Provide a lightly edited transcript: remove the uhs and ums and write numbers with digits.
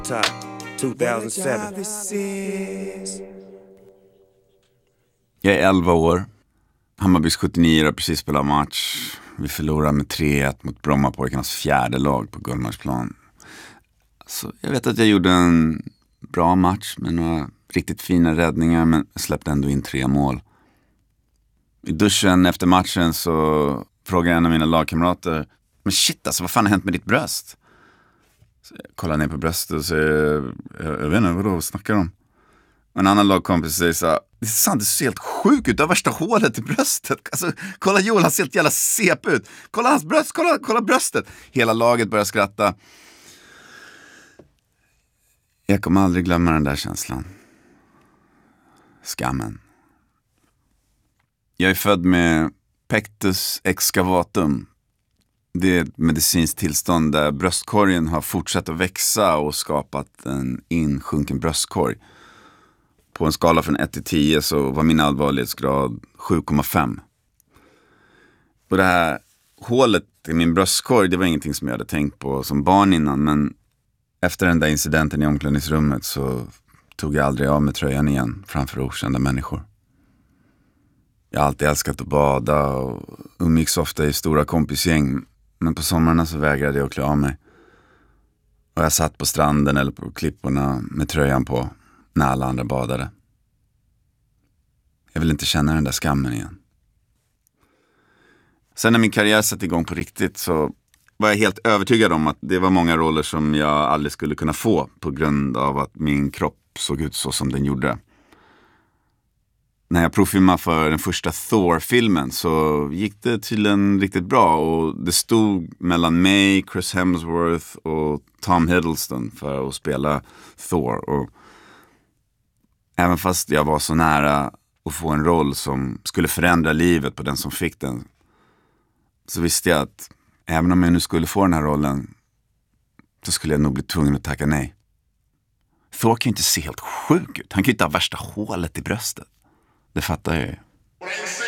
Top 2007. Jag är 11 år. Hammarbys 79 har precis spelat match. Vi förlorar med 3-1 mot Brommapojkarnas fjärde lag på Gullmarsplan. Så jag vet att jag gjorde en bra match med några riktigt fina räddningar, men släppte ändå in 3 mål. I duschen efter matchen så frågade en av mina lagkamrater: men shit alltså, vad fan har hänt med ditt bröst? Så jag kollar ner på bröstet och säger: jag vet inte, vad snackar de? Och en annan lagkompis säger så här: det är sant, det ser helt sjukt ut, det har värsta hålet i bröstet. Alltså, kolla Joel, han ser helt jävla sep ut. Kolla hans bröst, kolla bröstet. Hela laget börjar skratta. Jag kommer aldrig glömma den där känslan. Skammen. Jag är född med pectus excavatum. Det är ett medicinskt tillstånd där bröstkorgen har fortsatt att växa och skapat en insjunken bröstkorg. På en skala från 1 till 10 så var min allvarlighetsgrad 7,5. Och det här hålet i min bröstkorg, det var ingenting som jag hade tänkt på som barn innan. Men efter den där incidenten i omklädningsrummet så tog jag aldrig av med tröjan igen framför okända människor. Jag har alltid älskat att bada och umgicks ofta i stora kompisgäng. Men på sommarna så vägrade jag att klä av mig. Och jag satt på stranden eller på klipporna med tröjan på när alla andra badade. Jag vill inte känna den där skammen igen. Sen när min karriär satt igång på riktigt så var jag helt övertygad om att det var många roller som jag aldrig skulle kunna få på grund av att min kropp såg ut så som den gjorde. När jag provfilmade för den första Thor-filmen så gick det tydligen riktigt bra, och det stod mellan mig, Chris Hemsworth och Tom Hiddleston för att spela Thor. Och även fast jag var så nära att få en roll som skulle förändra livet på den som fick den, så visste jag att även om jag nu skulle få den här rollen så skulle jag nog bli tvungen att tacka nej. Thor kan ju inte se helt sjuk ut. Han kan ju inte ha värsta hålet i bröstet. Det fattar jag ju.